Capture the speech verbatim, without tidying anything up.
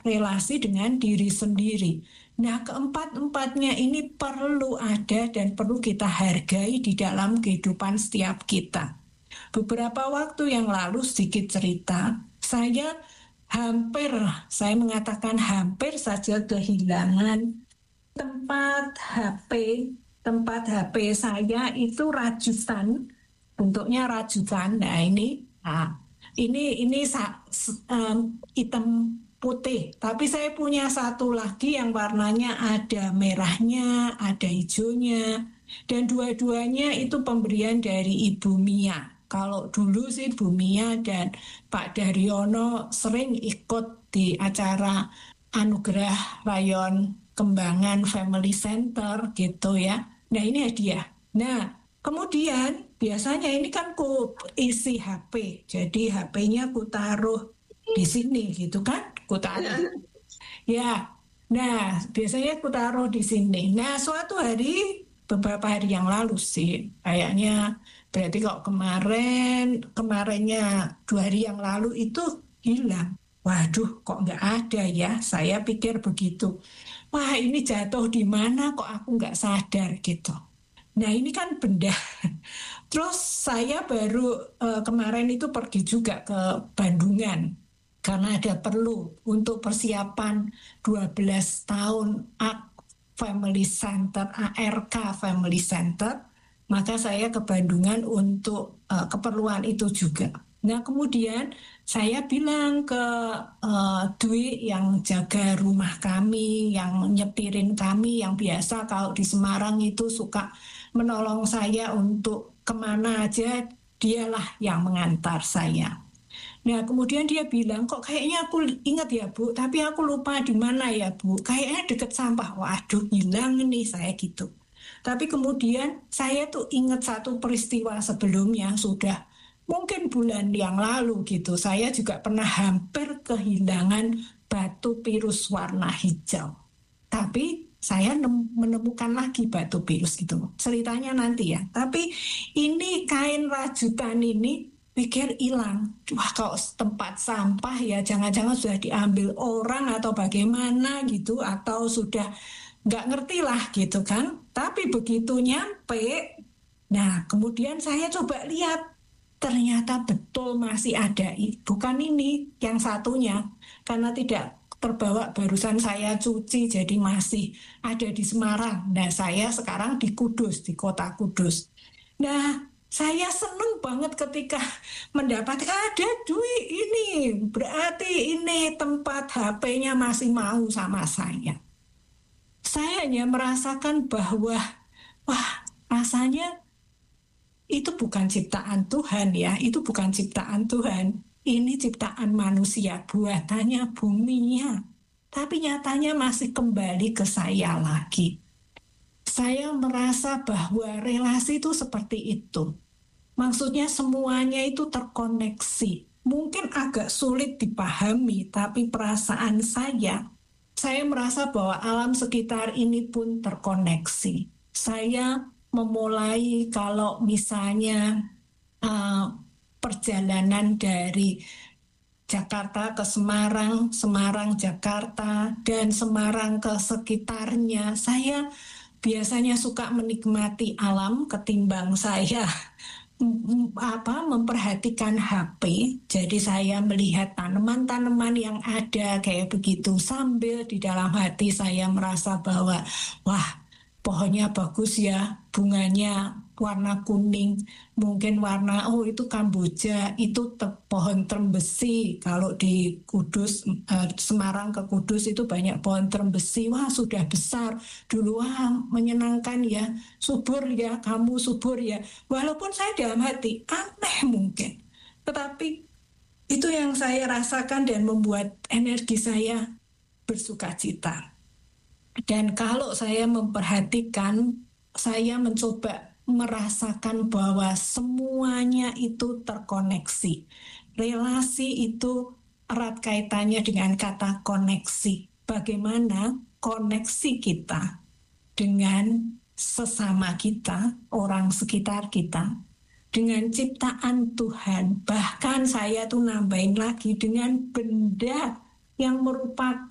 relasi dengan diri sendiri. Nah, keempat-empatnya ini perlu ada dan perlu kita hargai di dalam kehidupan setiap kita. Beberapa waktu yang lalu, sedikit cerita, saya hampir, saya mengatakan hampir saja kehilangan tempat H P. Tempat H P saya itu rajutan, bentuknya rajutan. Nah ini, nah, ini ini um, hitam putih. Tapi saya punya satu lagi yang warnanya ada merahnya, ada hijaunya, dan dua-duanya itu pemberian dari Ibu Mia. Kalau dulu sih Bu Mia dan Pak Daryono sering ikut di acara Anugerah Rayon Kembangan Family Center gitu ya. Nah ini hadiah. Nah kemudian biasanya ini kan ku isi H P. Jadi H P-nya ku taruh di sini gitu kan. Ku taruh. Ya. Nah biasanya ku taruh di sini. Nah suatu hari, beberapa hari yang lalu sih, kayaknya berarti kok kemarin, kemarinnya dua hari yang lalu itu hilang. Waduh, kok nggak ada ya? Saya pikir begitu. Wah, ini jatuh di mana kok aku nggak sadar gitu. Nah, ini kan benda. Terus saya baru eh, kemarin itu pergi juga ke Bandungan karena ada perlu untuk persiapan dua belas tahun Family Center, A R K Family Center. Maka saya ke Bandungan untuk uh, keperluan itu juga. Nah kemudian saya bilang ke uh, Dwi yang jaga rumah kami, yang nyetirin kami, yang biasa kalau di Semarang itu suka menolong saya untuk kemana aja, dialah yang mengantar saya. Nah kemudian dia bilang, kok kayaknya aku ingat ya Bu, tapi aku lupa di mana ya Bu, kayaknya deket sampah. Waduh, hilang nih saya gitu. Tapi kemudian saya tuh ingat satu peristiwa sebelumnya, sudah mungkin bulan yang lalu gitu. Saya juga pernah hampir kehilangan batu pirus warna hijau. Tapi saya menemukan lagi batu pirus gitu. Ceritanya nanti ya. Tapi ini kain rajutan ini pikir hilang. Wah, kalau tempat sampah ya jangan-jangan sudah diambil orang atau bagaimana gitu, atau sudah nggak ngerti lah gitu kan. Tapi begitu nyampe, nah kemudian saya coba lihat, ternyata betul masih ada. Bukan ini yang satunya, karena tidak terbawa barusan saya cuci, jadi masih ada di Semarang. Nah saya sekarang di Kudus, di kota Kudus. Nah saya senang banget ketika mendapatkan ada duit ini, berarti ini tempat H P-nya masih mau sama saya. Saya hanya merasakan bahwa, wah rasanya itu bukan ciptaan Tuhan ya, itu bukan ciptaan Tuhan. Ini ciptaan manusia, buatannya buminya. Tapi nyatanya masih kembali ke saya lagi. Saya merasa bahwa relasi itu seperti itu. Maksudnya semuanya itu terkoneksi. Mungkin agak sulit dipahami, tapi perasaan saya, saya merasa bahwa alam sekitar ini pun terkoneksi. Saya memulai kalau misalnya uh, perjalanan dari Jakarta ke Semarang, Semarang Jakarta, dan Semarang ke sekitarnya, saya biasanya suka menikmati alam ketimbang saya apa memperhatikan H P. Jadi saya melihat tanaman-tanaman yang ada kayak begitu, sambil di dalam hati saya merasa bahwa wah, pohonnya bagus ya, bunganya warna kuning, mungkin warna, oh itu kamboja, itu te- pohon trembesi. Kalau di Kudus, eh, Semarang ke Kudus itu banyak pohon trembesi, wah sudah besar, dulu wah menyenangkan ya, subur ya, kamu subur ya. Walaupun saya dalam hati, aneh mungkin. Tetapi itu yang saya rasakan dan membuat energi saya bersuka cita. Dan kalau saya memperhatikan, saya mencoba merasakan bahwa semuanya itu terkoneksi. Relasi itu erat kaitannya dengan kata koneksi. Bagaimana koneksi kita dengan sesama kita, orang sekitar kita, dengan ciptaan Tuhan. Bahkan saya tuh nambahin lagi dengan benda yang merupakan